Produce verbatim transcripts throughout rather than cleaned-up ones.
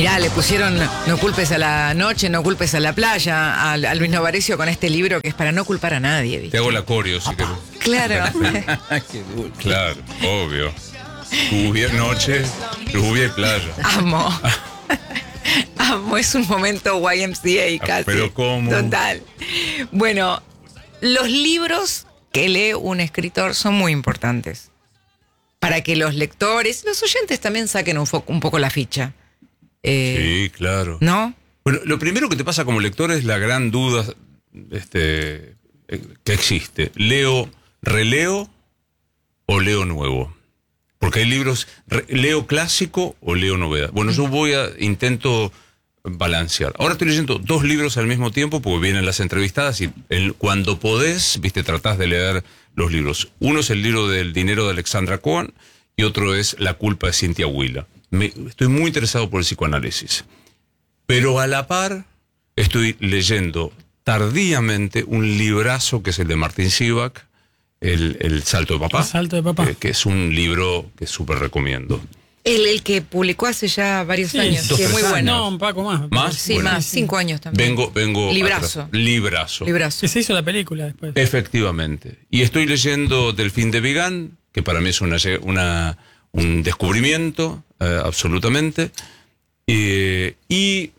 Mirá, le pusieron No culpes a la noche, no culpes a la playa a, a Luis Novarecio con este libro que es para no culpar a nadie, ¿viste? Te hago la coreo si querés. Claro. Qué dulce. Claro, obvio. Lluvia, noche, lluvia y playa. Amo. Amo, es un momento Y M C A casi. Pero ¿cómo? Total. Bueno, los libros que lee un escritor son muy importantes. Para que los lectores, los oyentes también saquen un, fo- un poco la ficha. Eh, Sí, claro. ¿No? Bueno, lo primero que te pasa como lector es la gran duda este, eh, que existe. ¿Leo, releo o leo nuevo? Porque hay libros, re- ¿leo clásico o leo novedad? Bueno, yo voy a, intento balancear. Ahora estoy leyendo dos libros al mismo tiempo porque vienen las entrevistadas y el, cuando podés, viste, tratás de leer los libros. Uno es el libro del dinero de Alexandra Cohen y otro es La culpa de Cynthia Wheeler. Me, estoy muy interesado por el psicoanálisis. Pero a la par estoy leyendo tardíamente un librazo que es el de Martin Sivak, el, el Salto de Papá. El Salto de Papá. Eh, que es un libro que súper recomiendo. El, el que publicó hace ya varios Sí, años. dos, Sí, es muy tres bueno. No, un poco más. ¿Más? Sí, Bueno. más. Cinco años también. Vengo, vengo. Librazo. atrás. Librazo. Librazo. Que se hizo la película después. Efectivamente. Y estoy leyendo Delfín de Vigan, que para mí es una, una, un descubrimiento, eh, absolutamente. Eh, y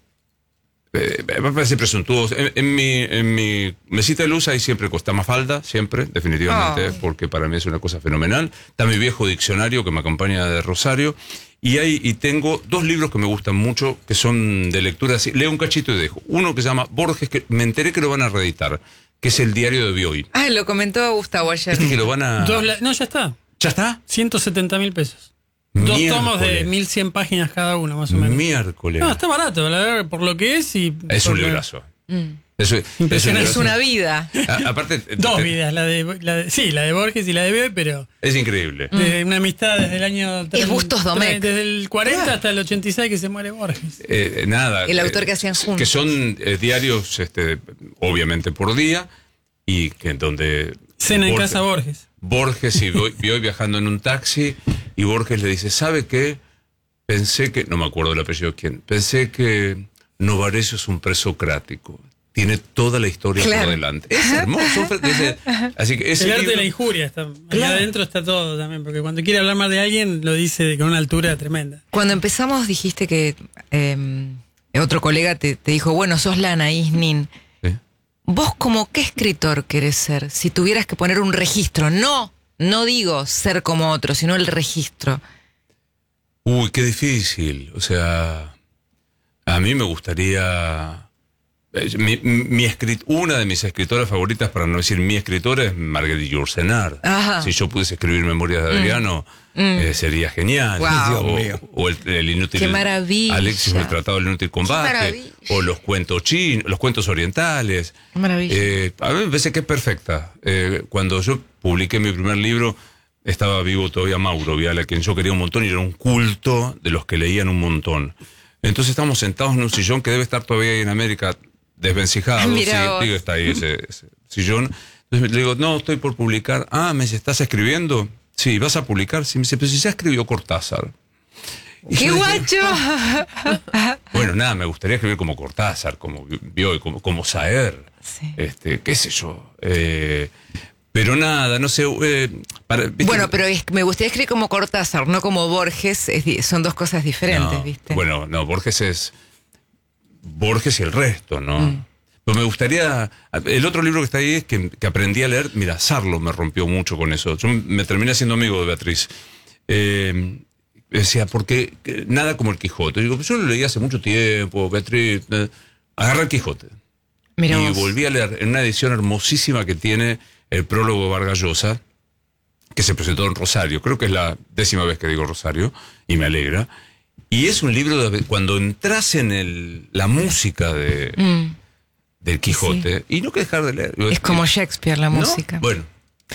eh, me parece presuntuoso. En, en, mi, en mi mesita de luz hay siempre Costa Mafalda, siempre, definitivamente, Oh. porque para mí es una cosa fenomenal. Está mi viejo diccionario que me acompaña de Rosario. Y hay y tengo dos libros que me gustan mucho, que son de lectura así. Leo un cachito y dejo. Uno que se llama Borges, que me enteré que lo van a reeditar, que es el diario de Bioy. Ah, lo comentó Gustavo ayer. ¿Viste que lo van a...? Dos la- no, ya está. ¿Ya está? ciento setenta mil pesos. Dos Miércoles. tomos de mil cien páginas cada uno, más o menos. Miércoles. No, está barato, la verdad, por lo que es y... Es un porque- librazo. Mm. Es, es un Impresionante. Es librazo. una vida. A- aparte, Dos eh, vidas, la de, la de- sí, la de Borges y la de Bioy, pero es increíble. de una amistad desde el año... Es Bustos Domecq. Desde el cuarenta hasta el ochenta y seis que se muere Borges. Eh, nada. El autor eh, que hacían juntos. Que son eh, diarios, este, obviamente por día, y que en donde... Cena en Borges- casa Borges. Borges y Bioy, Bioy viajando en un taxi, y Borges le dice, ¿sabe qué? Pensé que, no me acuerdo el apellido de quién, pensé que Novarecio es un presocrático. Tiene toda la historia Claro. por delante. Es hermoso. Dice, así que ese El arte de libro- la injuria está. Ahí Claro. adentro está todo también, porque cuando quiere hablar más de alguien lo dice con una altura tremenda. Cuando empezamos dijiste que eh, otro colega te, te dijo, bueno, sos la Anaís Nin. ¿Sí? ¿Vos como qué escritor querés ser? Si tuvieras que poner un registro. No, no digo ser como otro, sino el registro. Uy, qué difícil. O sea, a mí me gustaría... eh, Mi, mi escrit- una de mis escritoras favoritas, para no decir mi escritora, es Marguerite Yourcenar. Ajá. Si yo pudiese escribir Memorias de Adriano, Mm. eh, sería genial. Guau. O, Dios mío. o el, el inútil... Qué maravilla. Alexis, el Tratado del Inútil Combate. maravilla. O los cuentos chinos, los cuentos orientales. Qué maravilla. Eh, a mí me parece que es perfecta. Eh, cuando yo publiqué mi primer libro, estaba vivo todavía Mauro Viale, a quien yo quería un montón, y era un culto de los que leían un montón. Entonces estamos sentados en un sillón que debe estar todavía ahí en América, desvencijado. Mirá Sí, vos. digo, está ahí ese, ese sillón. Entonces le digo, no, estoy por publicar. Ah, ¿me dice, estás escribiendo? Sí, ¿vas a publicar? Sí, me dice, pero si ya escribió Cortázar. Y ¡Qué yo dije, guacho! bueno, nada, me gustaría escribir como Cortázar, como Bioy, como, como Saer, Sí. este, qué sé yo. Eh, pero nada, no sé. Eh, para, ¿viste? Bueno, pero es, me gustaría escribir como Cortázar, no como Borges. Es di- son dos cosas diferentes, No, ¿viste? Bueno, no, Borges es Borges y el resto, ¿no? Mm. Pero me gustaría... El otro libro que está ahí es que, que aprendí a leer. Mira, Sarlo me rompió mucho con eso. Yo me terminé siendo amigo de Beatriz. Eh, decía, porque eh, nada como el Quijote. Digo, yo lo leí hace mucho tiempo, Beatriz. Eh, agarra el Quijote. Mirá y vos. volví a leer en una edición hermosísima que tiene el prólogo de Vargas Llosa, que se presentó en Rosario. Creo que es la décima vez que digo Rosario, y me alegra. Y es un libro de cuando entras en el, la música de, Mm. del Quijote, y no hay que dejar de leer. Es como Shakespeare, la ¿No? música. Bueno,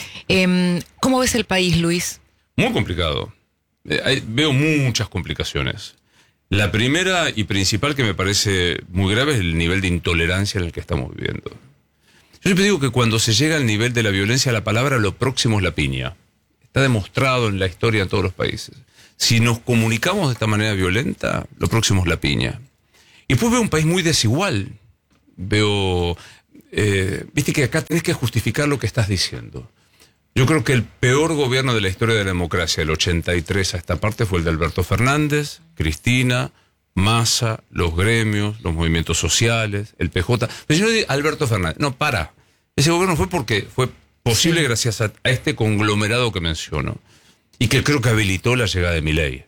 Em, ¿Cómo ves el país, Luis? muy complicado. Eh, hay- veo muchas complicaciones. La primera y principal que me parece muy grave es el nivel de intolerancia en el que estamos viviendo. Yo siempre digo que cuando se llega al nivel de la violencia, la palabra lo próximo es la piña. Está demostrado en la historia en todos los países. Si nos comunicamos de esta manera violenta, lo próximo es la piña. Y después veo un país muy desigual. Veo, eh, viste que acá tenés que justificar lo que estás diciendo. Yo creo que el peor gobierno de la historia de la democracia, del ochenta y tres a esta parte, fue el de Alberto Fernández, Cristina, Massa, los gremios, los movimientos sociales, el P J. Pero yo no digo Alberto Fernández, no, para. Ese gobierno fue porque fue posible sí. gracias a, a este conglomerado que menciono. Y que creo que habilitó la llegada de Milei.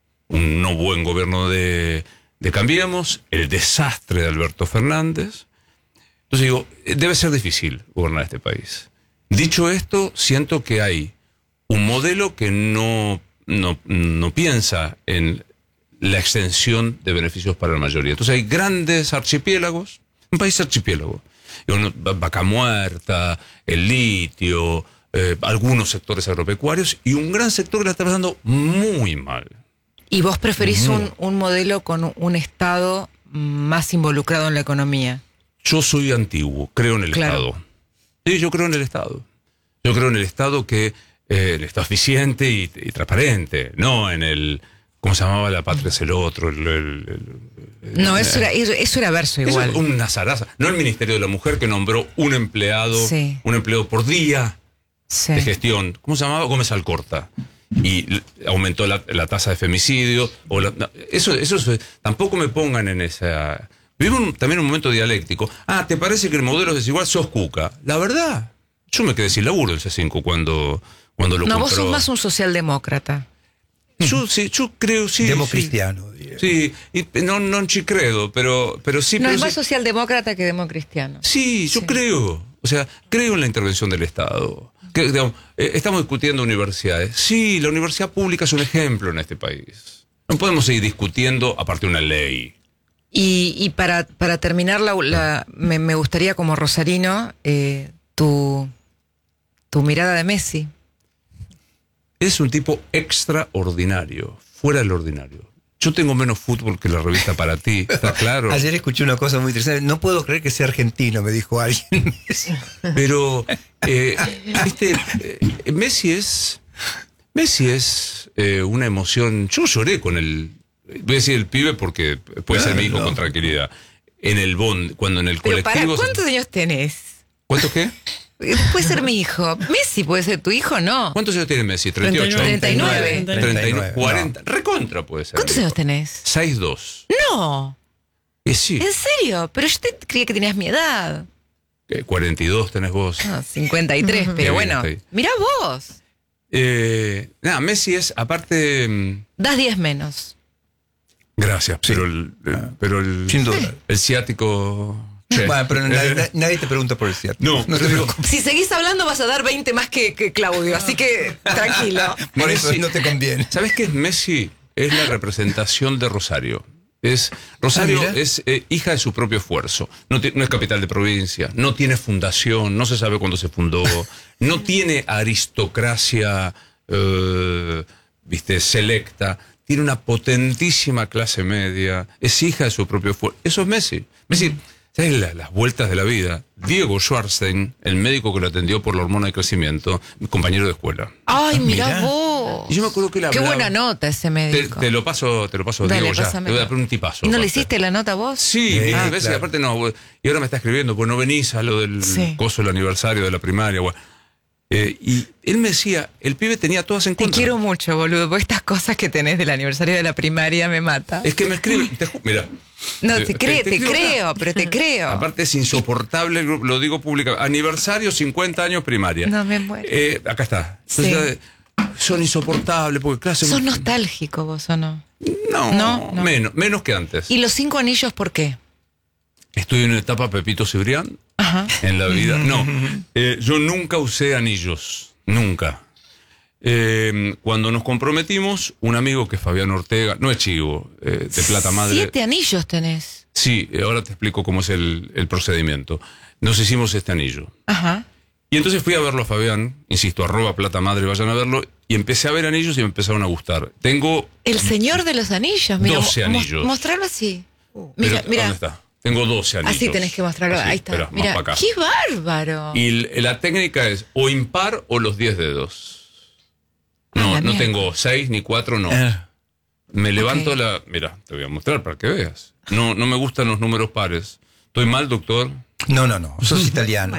Un no buen gobierno de, de Cambiemos, el desastre de Alberto Fernández. Entonces digo, debe ser difícil gobernar este país. Dicho esto, siento que hay un modelo que no, no, no piensa en la extensión de beneficios para la mayoría. Entonces hay grandes archipiélagos, un país archipiélago. Vaca Muerta, el litio, eh, algunos sectores agropecuarios y un gran sector que la está pasando muy mal. ¿Y vos preferís un, un modelo con un Estado más involucrado en la economía? Yo soy antiguo, creo en el claro. Estado. Sí, yo creo en el Estado. Yo creo en el Estado que eh, el Estado eficiente y, y transparente, no en el, ¿cómo se llamaba? La patria es el otro. El, el, el, no, eso era, eso era verso igual. Eso es una zaraza. No el Ministerio de la Mujer que nombró un empleado, sí. un empleado por día sí. de gestión. ¿Cómo se llamaba? Gómez Alcorta. Y aumentó la, la tasa de femicidio. O la, no, eso, eso, eso tampoco me pongan en esa... Vivimos también un momento dialéctico. Ah, ¿te parece que el modelo es desigual? Sos cuca. La verdad, yo me quedé sin laburo en C cinco cuando, cuando lo no, compró. No, vos sos más un socialdemócrata. Yo sí, yo creo, sí. Democristiano. Sí, sí y no, no ci credo, pero, pero sí. No, pero es más sí. socialdemócrata que democristiano. Sí, yo sí. creo. O sea, creo en la intervención del Estado. Que, digamos, eh, estamos discutiendo universidades. Sí, la universidad pública es un ejemplo en este país. No podemos seguir discutiendo aparte de una ley. Y, y para, para terminar, la, la, me, me gustaría como rosarino, eh, tu, tu mirada de Messi. Es un tipo extraordinario, fuera del ordinario. Yo tengo menos fútbol que la revista Para Ti, ¿está claro? Ayer escuché una cosa muy interesante. No puedo creer que sea argentino, me dijo alguien. Pero, eh, viste, eh, Messi es... Messi es eh, una emoción... Yo lloré con el... Voy a decir el pibe porque puede claro, ser mi hijo no. con tranquilidad. En el bond, cuando en el Pero colectivo... Para, ¿cuántos años tenés? ¿Cuántos qué? Puede ser mi hijo. Messi puede ser tu hijo, ¿no? ¿Cuántos años tiene Messi? ¿treinta y ocho? treinta y nueve. treinta y nueve. cuarenta. No. Recontra puede ser. ¿Cuántos años tenés? seis dos. No. Y sí. ¿En serio? Pero yo te creía que tenías mi edad. cuarenta y dos tenés vos. No, cincuenta y tres, uh-huh. pero bueno. Mirá vos. Eh, nada, Messi es, aparte... Das diez menos. Gracias, sí. pero el, el, pero el, sin duda. El ciático... Sí. Bueno, pero nadie, nadie te pregunta por el ciático. No, no te preocupes. Si seguís hablando vas a dar veinte más que, que Claudio, así que tranquilo. Por eso Messi, no te conviene. ¿Sabes qué es Messi? Es la representación de Rosario. Es, Rosario ah, es eh, hija de su propio esfuerzo. No, te, no es capital de provincia, no tiene fundación, no se sabe cuándo se fundó, no tiene aristocracia eh, viste, selecta. Tiene una potentísima clase media, es hija de su propio esfuerzo. Eso es Messi. Messi, ¿sabes la, las vueltas de la vida? Diego Schwarzenegger, el médico que lo atendió por la hormona de crecimiento, mi compañero de escuela. Ay, mirá, mirá. vos. Y yo me acuerdo que él Qué hablaba, buena nota ese médico. Te, te lo paso, te lo paso Dale, Diego, ya. Pásamelo. Te voy a dar un tipazo. ¿Y no aparte. le hiciste la nota vos? Sí, sí ah, veces, claro. aparte no. Y ahora me está escribiendo, pues no venís a lo del sí. coso del aniversario de la primaria. Bueno. Eh, y él me decía, el pibe tenía todas en contra. Te quiero mucho, boludo, porque estas cosas que tenés del aniversario de la primaria me mata. Es que me escribe, te, mira. No, te, cree, te, te, te creo, acá. pero te creo. Aparte es insoportable, lo digo públicamente. Aniversario, cincuenta años primaria. No me muero. Eh, acá está. Entonces, sí. Son insoportables porque clase. ¿Sos nostálgico vos o no? No, no, no. Menos, menos que antes. ¿Y los cinco anillos por qué? Estoy en una etapa Pepito Cibrián. Ajá. En la vida. No, eh, yo nunca usé anillos, nunca. Eh, cuando nos comprometimos, un amigo que es Fabián Ortega, no es chivo, eh, de Plata Madre. Siete anillos tenés. Sí, ahora te explico cómo es el, el procedimiento. Nos hicimos este anillo. Ajá. Y entonces fui a verlo a Fabián, insisto, arroba Plata Madre, vayan a verlo, y empecé a ver anillos y me empezaron a gustar. Tengo... El señor de los anillos, mira. doce anillos. Mostrarlo así. Uh, mira, Pero, mira. ¿dónde está? Tengo doce anillos. Así tenés que mostrarlo. Así, ahí está. Espera, mira, más para acá. ¡Qué bárbaro! Y la técnica es o impar o los diez dedos. No, no tengo seis ni cuatro, no. Ah. Me levanto Ok. la... Mira, te voy a mostrar para que veas. No, no me gustan los números pares. ¿Estoy mal, doctor? No, no, no. Sos italiano.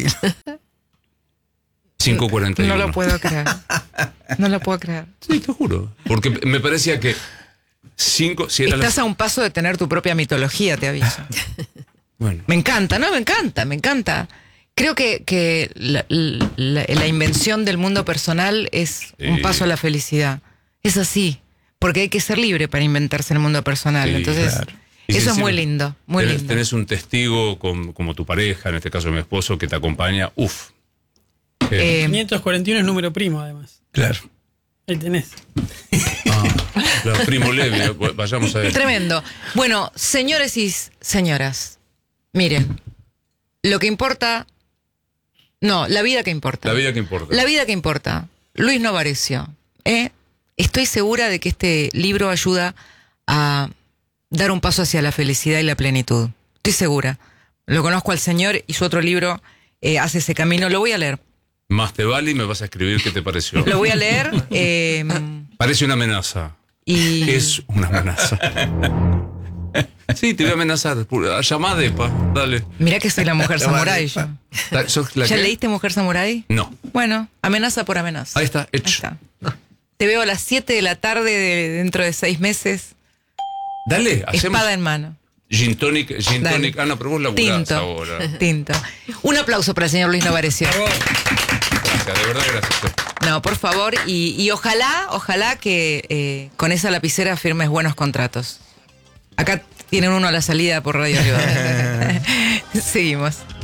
cinco cuarenta y uno. No lo puedo creer. No lo puedo creer. Sí, te juro. Porque me parecía que cinco... Si era Estás la- a un paso de tener tu propia mitología, te aviso. Bueno, Me encanta, no, me encanta, me encanta. Creo que, que la, la- la invención del mundo personal es Sí. un paso a la felicidad. Es así. Porque hay que ser libre para inventarse el mundo personal. Sí, Entonces, claro. Y si eso es encima muy lindo, muy tenés, lindo. tenés un testigo con- como tu pareja, en este caso mi esposo, que te acompaña. Uf. Eh, quinientos cuarenta y uno es número primo, además. Claro. Ahí tenés. La primo Levi, vayamos a ver. Tremendo. Bueno, señores y señoras, miren, lo que importa, no, la vida que importa. La vida que importa. La vida que importa. Luis Novarecio. ¿eh? Estoy segura de que este libro ayuda a dar un paso hacia la felicidad y la plenitud. Estoy segura. Lo conozco al señor y su otro libro eh, hace ese camino. Lo voy a leer. Más te vale y me vas a escribir qué te pareció. Lo voy a leer. eh, Parece una amenaza. y Es una amenaza. Sí, te voy a amenazar. Llamá a Depa, dale. mirá que soy la mujer Llamá a samurái Depa. yo. Da- ¿sos la ¿Ya que? leíste Mujer Samurái? No. Bueno, amenaza por amenaza. Ahí está, Ahí hecho. está. Te veo a las siete de la tarde de dentro de seis meses, Dale, hacemos. espada en mano. Gin tonic, gin Dale. tonic. Ah, no, pero vos laburás Tinto. ahora. Tinto. Un aplauso para el señor Luis Novarecio. Gracias, de verdad, gracias. No, por favor, y, y ojalá, ojalá que eh, con esa lapicera firmes buenos contratos. Acá tienen uno a la salida por Radio Rivadavia. Seguimos.